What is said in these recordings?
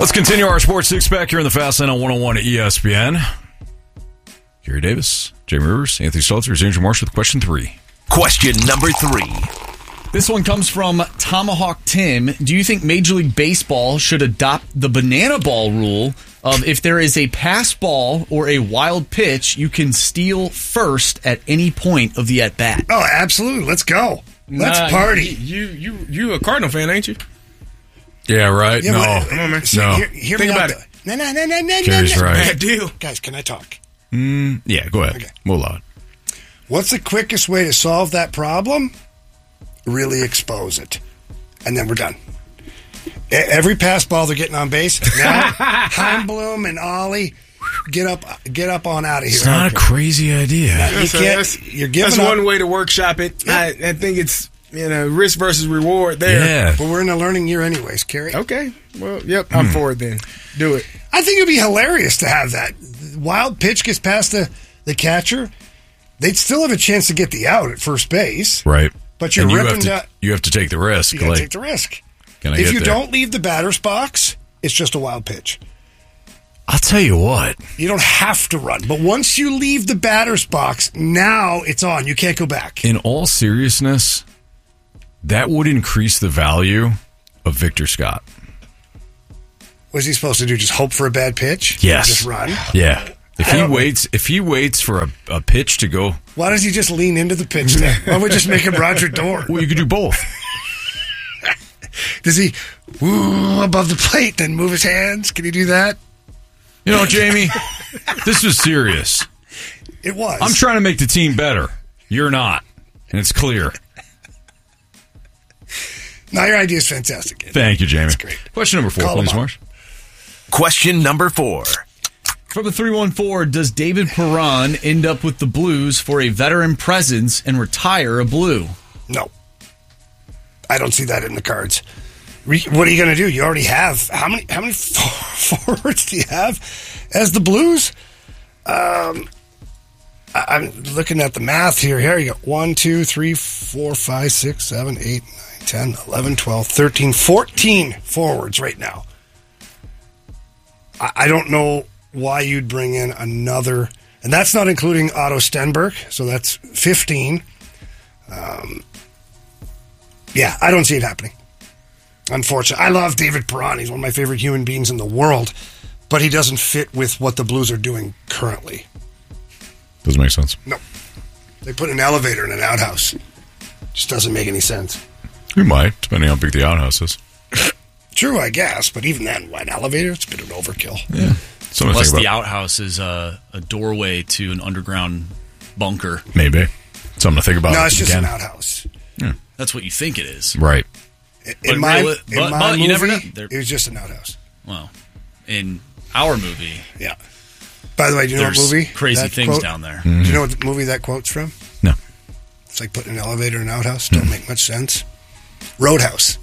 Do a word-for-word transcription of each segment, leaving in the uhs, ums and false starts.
Let's continue our sports six-pack here in the Fast Lane on one oh one at E S P N. Gary Davis, Jamie Rivers, Anthony Stelter, Andrew Marsh with question three. Question number three. This one comes from Tomahawk Tim. Do you think Major League Baseball should adopt the banana ball rule of if there is a pass ball or a wild pitch, you can steal first at any point of the at-bat? Oh, absolutely. Let's go. Let's Nah, party. You, you you you a Cardinal fan, ain't you? Yeah, right? Yeah, no. but- Come on, man. See, No. Hear, hear Think me about out, it. though. No, no, no, no, no, Gary's no. right. Bad deal. Guys, can I talk? Mm, yeah, go ahead. Okay. We'll allow it. What's the quickest way to solve that problem? Really expose it. And then we're done. E- Every pass ball they're getting on base. Now, Heimblum and Ollie, get up get up on out of here. It's not a Okay. crazy idea. You That's, can't, that's, you're giving that's up. one way to workshop it. I, I think it's you know risk versus reward there. Yeah. But we're in a learning year anyways, Kerry. Okay. Well, yep. I'm for it then. Do it. I think it'd be hilarious to have that. Wild pitch gets past the, the catcher. They'd still have a chance to get the out at first base. Right. But you're And you ripping have to, down- you have to take the risk. You got to like, take the risk. Can I if get you there? don't leave the batter's box, it's just a wild pitch. I'll tell you what. You don't have to run. But once you leave the batter's box, now it's on. You can't go back. In all seriousness, that would increase the value of Victor Scott. What's he supposed to do? Just hope for a bad pitch? Yes. Just run? Yeah. If I he don't- waits, if he waits for a, a pitch to go, Why does he just lean into the pitch then? Why don't we just make him Roger Dorn? well, you could do both. Does he woo above the plate, then move his hands? Can he do that? You know, Jamie, this was serious. It was. I'm trying to make the team better. You're not, and it's clear. No, your idea is fantastic. Thank you, Jamie. That's great. Question number four, Call him please, up. Marsh. Question number four. From the three one four, does David Perron end up with the Blues for a veteran presence and retire a Blue? No. I don't see that in the cards. Re- What are you going to do? You already have how many? How many forwards do you have as the Blues? Um, I- I'm looking at the math here. Here you go: one, two, three, four, five, six, seven, eight, nine, ten, eleven, twelve, thirteen, fourteen forwards right now. I, I don't know why you'd bring in another, and that's not including Otto Stenberg. So that's fifteen. Um, yeah, I don't see it happening. Unfortunately, I love David Perron. He's one of my favorite human beings in the world, but he doesn't fit with what the Blues are doing currently. Doesn't make sense. No. They put an elevator in an outhouse. Just doesn't make any sense. You might, depending on how big the outhouse is. True, I guess, but even then, an elevator, it's a bit of an overkill. Yeah. Something to Unless think the about. outhouse is a, a doorway to an underground bunker. Maybe. Something to think about. No, it's just again. an outhouse. That's what you think it is. Right. In But my, really- in but- my but movie, you never know. They're- it was just an outhouse. Well, in our movie, Yeah. By the way, do you know what there's movie? crazy that things quote- down there. Do you know what movie that quote's from? No. It's like putting an elevator in an outhouse. Don't make much sense. Roadhouse.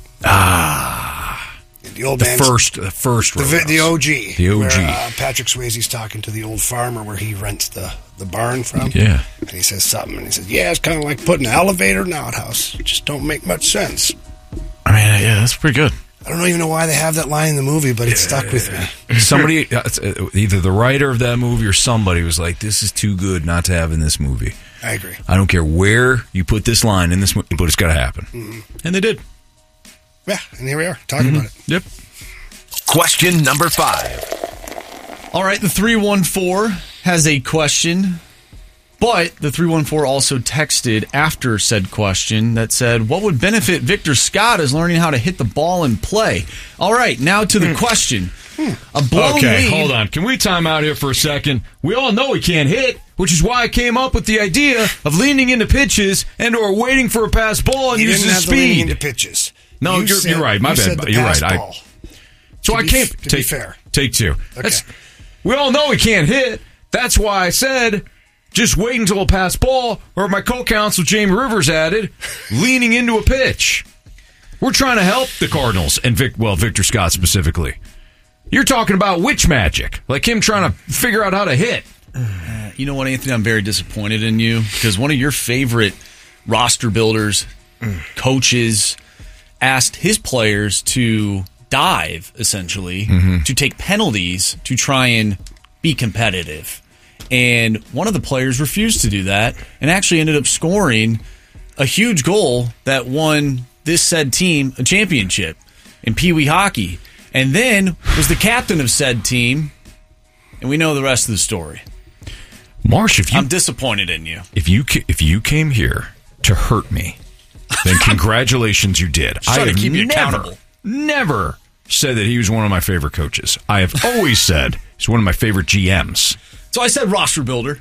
Ah. The old The man's first, the first The, vi- Roadhouse. the O G. The O G. Where, uh, Patrick Swayze's talking to the old farmer where he rents the, the barn from. Yeah. And he says something, and he says, yeah, it's kind of like putting an elevator in an outhouse. It just don't make much sense. I mean, yeah, that's pretty good. I don't even know why they have that line in the movie, but it stuck with me. Somebody, uh, it's, uh, either the writer of that movie or somebody was like, this is too good not to have in this movie. I agree. I don't care where you put this line in this movie, but it's got to happen. Mm-hmm. And they did. Yeah, and here we are, talking Mm-hmm. about it. Yep. Question number five. All right, the three one four has a question, but the three one four also texted after said question that said, what would benefit Victor Scott is learning how to hit the ball and play. All right, now to the question. A blown Okay, lead- hold on. Can we time out here for a second? We all know he can't hit, which is why I came up with the idea of leaning into pitches and or waiting for a pass ball and You using didn't have to lean into speed. pitches. No, You you're- said- you're right. My you bad. said the You're pass right. I- ball. So To I be- can't to be take fair. Take two. Okay. That's, we all know he can't hit. That's why I said just wait until a pass ball, or my co-counsel Jamie Rivers added, leaning into a pitch. We're trying to help the Cardinals and Vic, well, Victor Scott specifically. You're talking about witch magic, like him trying to figure out how to hit. You know what, Anthony? I'm very disappointed in you because one of your favorite roster builders, coaches, asked his players to dive, essentially, Mm-hmm. to take penalties to try and be competitive. And one of the players refused to do that and actually ended up scoring a huge goal that won this said team a championship in Pee Wee hockey. And then was the captain of said team, and we know the rest of the story. Marsh, if you I'm disappointed in you. if you ca- if you came here to hurt me, then congratulations, you did. I trying to have keep you never, accountable. never said that he was one of my favorite coaches. I have always said he's one of my favorite G Ms. So I said roster builder.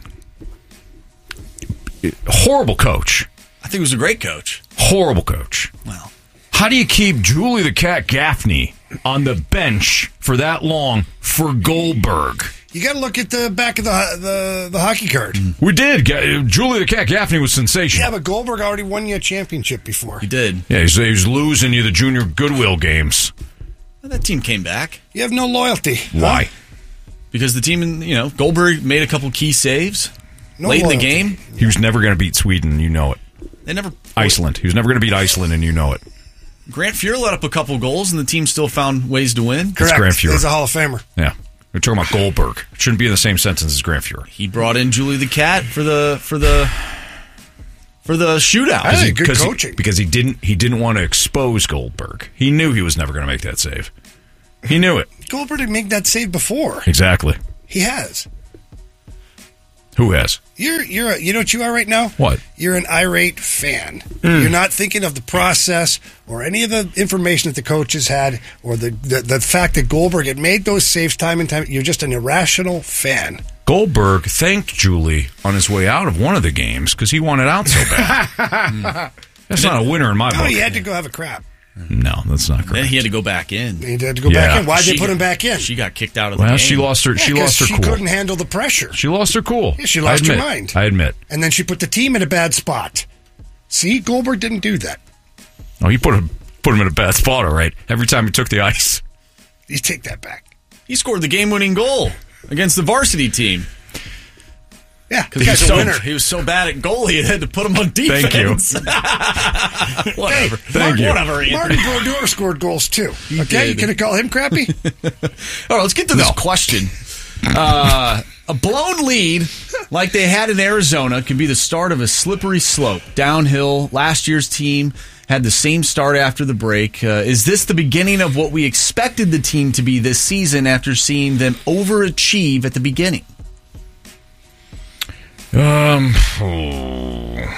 Horrible coach. I think he was a great coach. Horrible coach. Well, How do you keep Julie the Cat Gaffney on the bench for that long for Goldberg? You got to look at the back of the the, the hockey card. We did. Ga- Julie the Cat Gaffney was sensational. Yeah, but Goldberg already won you a championship before. he did. Yeah, he's, he was losing you the junior Goodwill games. Well, that team came back You have no loyalty. huh? Why? because the team, in, you know, Goldberg made a couple key saves No late in the loyalty. game. He was never going to beat Sweden, you know it. They never. Iceland. He was never going to beat Iceland, and you know it. Grant Fuhr let up a couple goals, and the team still found ways to win. Correct. Grant Fuhr. He's a Hall of Famer. Yeah. We're talking about Goldberg. It shouldn't be in the same sentence as Grant Fuhr. He brought in Julie the Cat for the for the for the shootout. I think good Because he- coaching. because he didn't he didn't want to expose Goldberg. He knew he was never going to make that save. He knew it. Goldberg didn't make that save before. Exactly. He has. Who has? You're you're a, you know what you are right now? What? You're an irate fan. You're not thinking of the process or any of the information that the coaches had or the, the the fact that Goldberg had made those saves time and time. You're just an irrational fan. Goldberg thanked Julie on his way out of one of the games because he wanted out so bad. Mm. That's not a winner in my Oh, book. he had to go have a crap. No, that's not Then correct. he had to go back in. He had to go Yeah. back in. Why'd they She put him got- back in? She got kicked out of the Well, game. she lost her. Yeah, She 'cause lost her she cool. couldn't handle the pressure. She lost her cool. Yeah, she lost I her admit. mind. I admit. And then she put the team in a bad spot. See, Goldberg didn't do that. Oh, you put him put him in a bad spot, all right. Every time he took the ice. You take that back. He scored the game-winning goal against the varsity team. Yeah, Because the he, was guy's a so- winner. he was so bad at goalie, it had to put him on defense. Thank you. Whatever. Thank you. Whatever, Anthony. Martin Brodeur scored goals too. Okay, did. you gonna call him crappy? All right, let's get to this No. question. Uh, a blown lead, like they had in Arizona, can be the start of a slippery slope downhill. Last year's team had the same start after the break. Uh, is this the beginning of what we expected the team to be this season after seeing them overachieve at the beginning? Um. oh.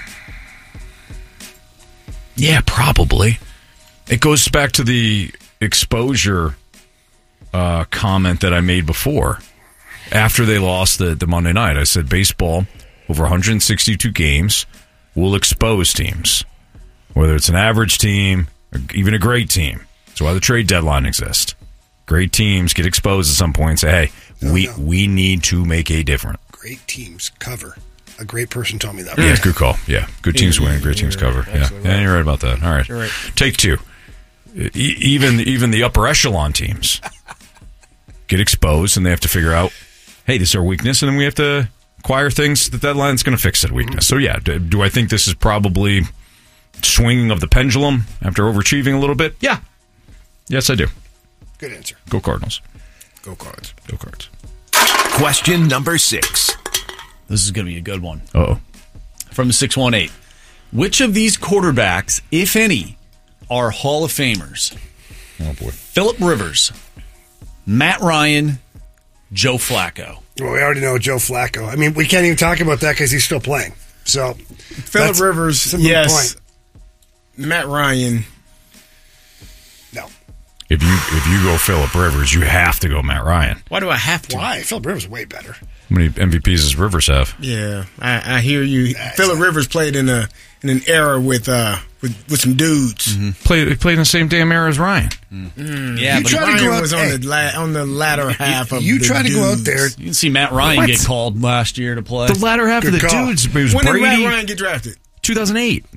Yeah, probably. It goes back to the exposure uh, comment that I made before. After they lost the, the Monday night, I said baseball, over one hundred sixty-two games, will expose teams. Whether it's an average team, or even a great team. That's why the trade deadline exists. Great teams get exposed at some point and say, hey, No, we, no. we need to make a difference. Great teams cover. A great person told me that. Yeah, good call. Yeah, good teams win, great teams cover. Yeah, yeah, you're right about that. All right, right. take two. E- even even the upper echelon teams get exposed, and they have to figure out, hey, this is our weakness, and then we have to acquire things that that line's going to fix that weakness. So yeah, do, do I think this is probably swinging of the pendulum after overachieving a little bit? Yeah, yes, I do. Good answer. Go Cardinals. Go Cards. Go Cards. Question number six. This is going to be a good one. Uh-oh. From the six one eight. Which of these quarterbacks, if any, are Hall of Famers? Oh, boy. Phillip Rivers, Matt Ryan, Joe Flacco. Well, we already know Joe Flacco. I mean, we can't even talk about that because he's still playing. So, Phillip that's- Rivers, that's a moot yes. point. Matt Ryan, No. If you if you go Phillip Rivers, you have to go Matt Ryan. why do I have to? Why? Philip Rivers is way better. How many M V Ps does Rivers have? Yeah, I, I hear you. That's Phillip not- Rivers played in a in an era with uh with, with some dudes. Played he played in the same damn era as Ryan. Yeah, You but try to Ryan go out- was on hey. the la- on the latter half of You the try to go out dudes. there. you can see Matt Ryan What? get called last year to play. The latter half Good of the call. dudes. It was When did Brady, Matt Ryan get drafted? two thousand eight.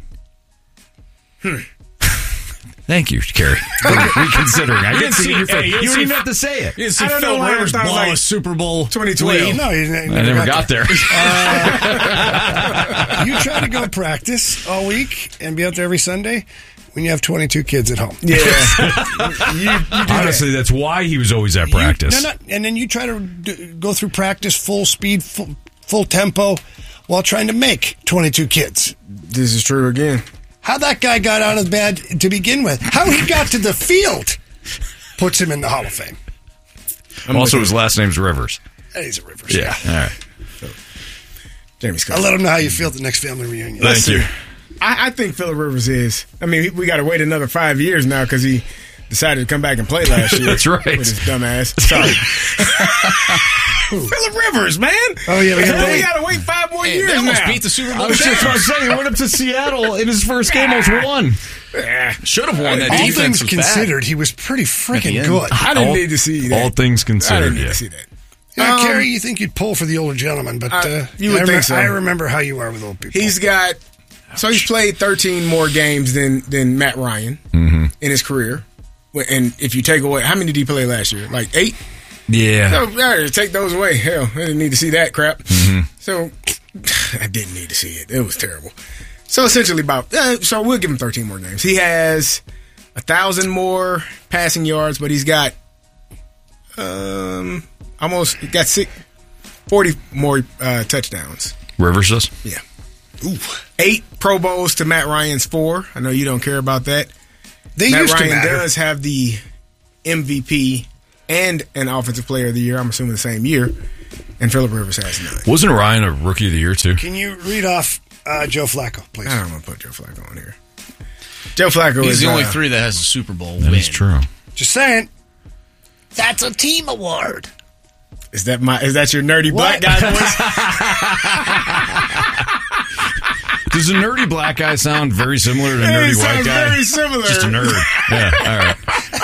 Thank you, Kerry. For reconsidering. I didn't see it in your Hey, face. you You didn't don't see- even have to say it. You didn't see I don't know Phillip why I Rivers thought it was blow like a Super Bowl twenty twelve. lead. No, he never, I never got there. You try to go practice all week and be out there every Sunday. when you have twenty-two kids at home. Yeah. you, you do Honestly, that. that's why he was always at You- practice. no, no, and then you try to d- go through practice full speed, full, full tempo, while trying to make twenty-two kids. This is true again. How that guy got out of bed to begin with, how he got to the field, puts him in the Hall of Fame. Also, his last name's Rivers. And he's a Rivers. Yeah. All right. Jamie Scott. I'll let him know how you feel at the next family reunion. Thank you. I, I think Phillip Rivers is. I mean, we got to wait another five years now because he decided to come back and play last year. That's right. With his dumb ass. Sorry. Phillip Rivers, man. Oh, yeah, we gotta we wait. got to wait five more Hey, years they almost now. beat the Super Bowl. I was just about to say, he went up to Seattle in his first game, almost won. Should have won. That All defense things was considered, he was pretty At the freaking end. good. I didn't All- need to see that. All things I considered, didn't need yeah. to see that. Yeah, Um, Kerry, you think you'd pull for the older gentleman, but Uh, uh, you would I, think so. I remember how you are with old people. He's got so he's played thirteen more games than than Matt Ryan Mm-hmm. in his career. And if you take away, how many did he play last year? Like eight? Yeah. No, yeah, take those away. Hell, I didn't need to see that crap. Mm-hmm. So I didn't need to see it. It was terrible. So essentially, about uh, so we'll give him thirteen more games. He has a thousand more passing yards, but he's got um almost he got six, forty more uh, touchdowns. Rivers does? Yeah. Ooh. Eight Pro Bowls to Matt Ryan's four. I know you don't care about that. they Matt used Ryan to matter. does have the M V P and an Offensive Player of the Year. I'm assuming the same year. And Phillip Rivers has none. Wasn't Ryan a rookie of the year, too? Can you read off uh, Joe Flacco, please? I don't want to put Joe Flacco on here. Joe Flacco He's is the only uh, three that has a Super Bowl That win. is true. Just saying. That's a team award. Is that my? Is that your nerdy black guy voice? Does a nerdy black guy sound very similar to a It nerdy white sounds guy? very similar. Just a nerd. Yeah, all right.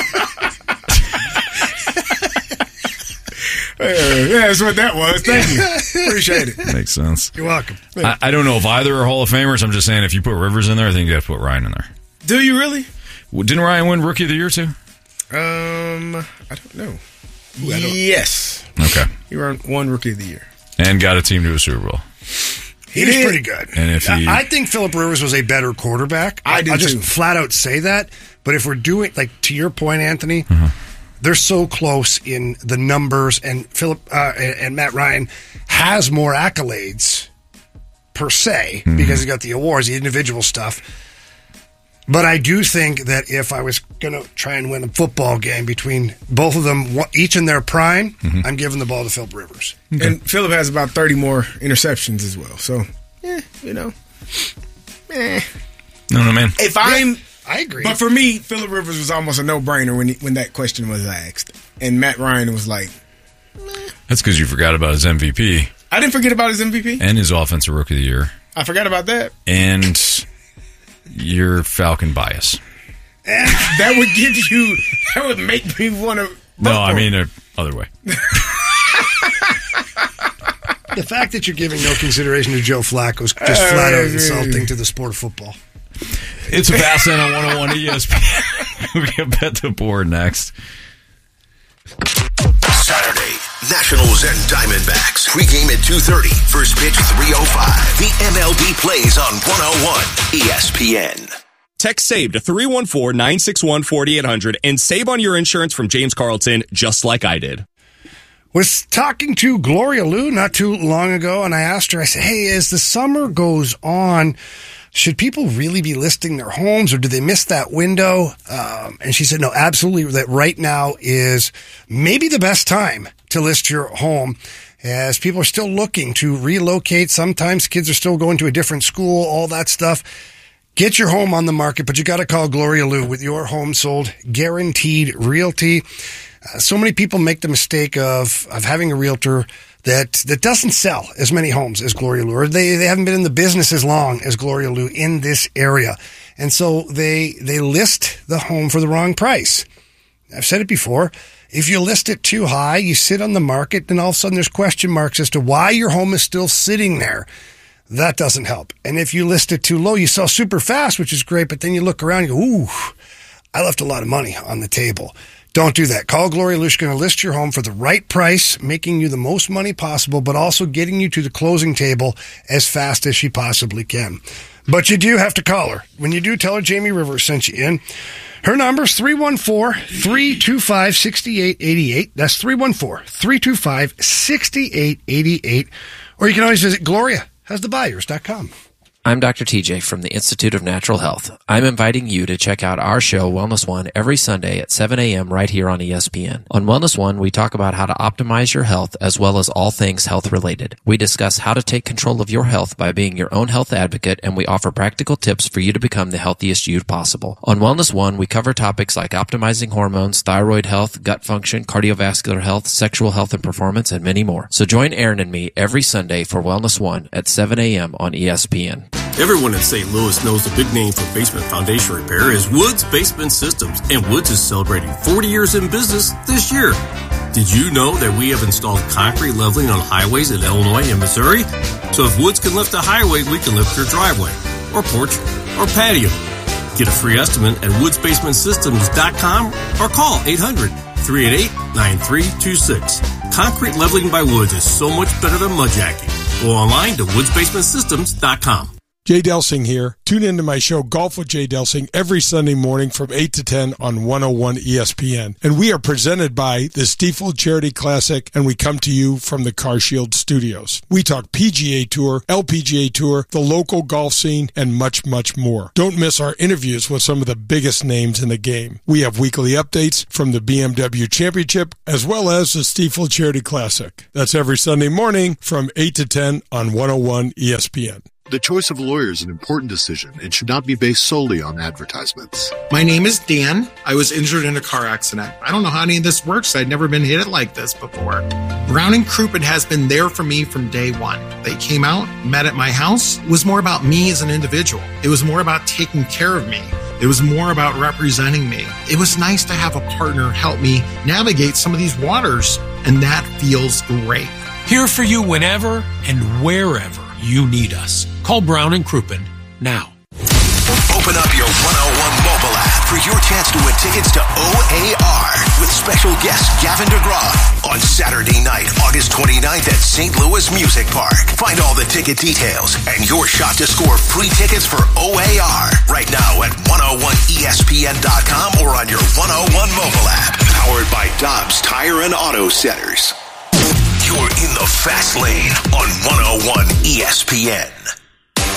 Yeah, that's what that was. Thank you. Appreciate it. Makes sense. You're welcome. I, I don't know if either are Hall of Famers. I'm just saying if you put Rivers in there, I think you got to put Ryan in there. Do you really? Well, didn't Ryan win Rookie of the Year, too? Um, I don't know. Yes, Okay. he won one Rookie of the Year. And got a team to a Super Bowl. He was pretty good. And if he- I think Phillip Rivers was a better quarterback. I do I'll just too. flat out say that. But if we're doing, like, to your point, Anthony, Uh-huh. they're so close in the numbers, and Philip uh, and, and Matt Ryan has more accolades per se Mm-hmm. because he got the awards, the individual stuff. But I do think that if I was going to try and win a football game between both of them, one- each in their prime, Mm-hmm. I'm giving the ball to Phillip Rivers. And Phillip has about thirty more interceptions as well. So, eh, you know, eh. No, no, man. If I'm, I agree. but for me, Phillip Rivers was almost a no-brainer when he, when that question was asked, and Matt Ryan was like, That's because you forgot about his M V P I didn't forget about his M V P. and his Offensive Rookie of the Year I forgot about that. and your Falcon bias. That would give you, that would make me want to. No, I mean, uh, other way. The fact that you're giving no consideration to Joe Flacco is just Uh, flat out yeah. insulting to the sport of football. It's a fast end on one oh one E S P N. We get Bet the Board next. Saturday, Nationals and Diamondbacks. Pregame at two thirty. First pitch three oh five. The M L B plays on one oh one E S P N. Text SAVE to three one four, nine six one, four eight zero zero and save on your insurance from James Carlton, just like I did. Was talking to Gloria Lou not too long ago, and I asked her, I said, hey, as the summer goes on, should people really be listing their homes, or do they miss that window? Um, and she said, no, absolutely, that right now is maybe the best time to list your home, as people are still looking to relocate. Sometimes kids are still going to a different school, all that stuff. Get your home on the market, but you got to call Gloria Lou with your home sold, guaranteed realty. Uh, so many people make the mistake of of having a realtor that that doesn't sell as many homes as Gloria Lou, or they they haven't been in the business as long as Gloria Lou in this area, and so they they list the home for the wrong price. I've said it before. If you list it too high, you sit on the market, then all of a sudden there's question marks as to why your home is still sitting there. That doesn't help. And if you list it too low, you sell super fast, which is great, but then you look around and go, ooh, I left a lot of money on the table. Don't do that. Call Gloria Lou. She's going to list your home for the right price, making you the most money possible, but also getting you to the closing table as fast as she possibly can. But you do have to call her. When you do, tell her Jamie Rivers sent you in. Her number is three one four, three two five, six eight eight eight. That's three one four, three two five, six eight eight eight. Or you can always visit gloria has the buyers dot com. I'm Doctor T J from the Institute of Natural Health. I'm inviting you to check out our show, Wellness One, every Sunday at seven a.m. right here on E S P N. On Wellness One, we talk about how to optimize your health as well as all things health-related. We discuss how to take control of your health by being your own health advocate, and we offer practical tips for you to become the healthiest you possible. On Wellness One, we cover topics like optimizing hormones, thyroid health, gut function, cardiovascular health, sexual health and performance, and many more. So join Aaron and me every Sunday for Wellness One at seven a.m. on E S P N. Everyone in Saint Louis knows the big name for basement foundation repair is Woods Basement Systems, and Woods is celebrating forty years in business this year. Did you know that we have installed concrete leveling on highways in Illinois and Missouri? So if Woods can lift a highway, we can lift your driveway, or porch, or patio. Get a free estimate at woods basement systems dot com or call eight hundred, three eight eight, nine three two six. Concrete leveling by Woods is so much better than mudjacking. Go online to woods basement systems dot com. Jay Delsing here. Tune into my show Golf with Jay Delsing every Sunday morning from eight to ten on one oh one E S P N. And we are presented by the Stiefel Charity Classic, and we come to you from the CarShield Studios. We talk P G A Tour, L P G A Tour, the local golf scene, and much, much more. Don't miss our interviews with some of the biggest names in the game. We have weekly updates from the B M W Championship as well as the Stiefel Charity Classic. That's every Sunday morning from eight to ten on one oh one E S P N. The choice of a lawyer is an important decision and should not be based solely on advertisements. My name is Dan. I was injured in a car accident. I don't know how any of this works. I'd never been hit like this before. Brown and Crouppen has been there for me from day one. They came out, met at my house. It was more about me as an individual. It was more about taking care of me. It was more about representing me. It was nice to have a partner help me navigate some of these waters, and that feels great. Here for you whenever and wherever you need us. Call Brown and Crouppen now. Open up your one oh one mobile app for your chance to win tickets to O A R with special guest Gavin DeGraw on Saturday night, August twenty-ninth at Saint Louis Music Park. Find all the ticket details and your shot to score free tickets for O A R right now at one oh one E S P N dot com or on your one oh one mobile app. Powered by Dobbs Tire and Auto Centers. You're in the fast lane on one oh one E S P N.